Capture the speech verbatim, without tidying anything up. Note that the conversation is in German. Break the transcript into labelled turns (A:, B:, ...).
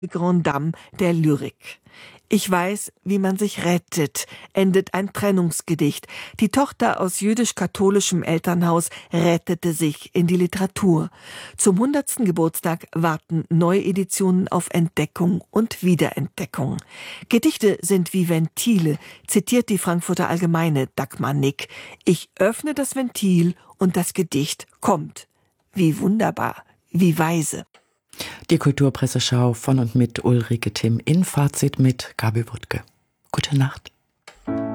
A: Grande Dame der Lyrik. Ich weiß, wie man sich rettet, endet ein Trennungsgedicht. Die Tochter aus jüdisch-katholischem Elternhaus rettete sich in die Literatur. Zum hundertsten Geburtstag warten Neueditionen auf Entdeckung und Wiederentdeckung. Gedichte sind wie Ventile, zitiert die Frankfurter Allgemeine Dagmar Nick. Ich öffne das Ventil und das Gedicht kommt. Wie wunderbar, wie weise.
B: Die Kulturpresseschau von und mit Ulrike Timm in Fazit mit Gabi Wuttke. Gute Nacht.